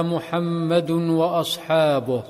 محمد وأصحابه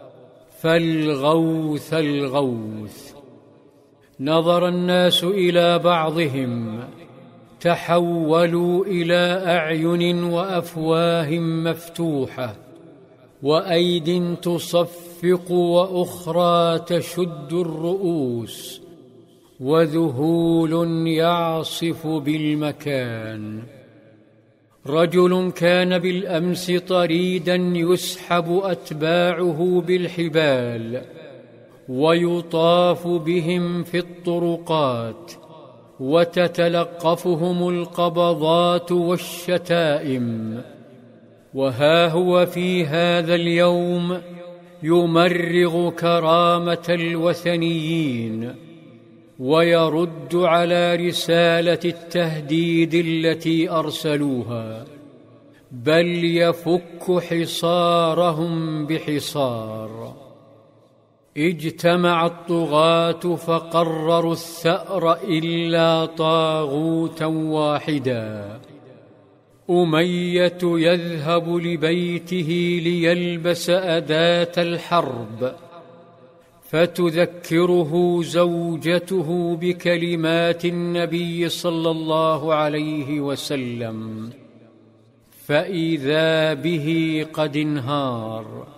فالغوث الغوث. نظر الناس إلى بعضهم، تحولوا إلى أعين وأفواه مفتوحة، وأيد تصفق وأخرى تشد الرؤوس، وذهول يعصف بالمكان. رجل كان بالأمس طريدا يسحب أتباعه بالحبال ويطاف بهم في الطرقات، وتتلقفهم القبضات والشتائم، وها هو في هذا اليوم يمرغ كرامة الوثنيين، ويرد على رسالة التهديد التي أرسلوها، بل يفك حصارهم بحصار. اجتمع الطغاة فقرروا الثأر إلا طاغوتا واحدا. أمية يذهب لبيته ليلبس أداة الحرب، فتذكره زوجته بكلمات النبي صلى الله عليه وسلم، فإذا به قد انهار.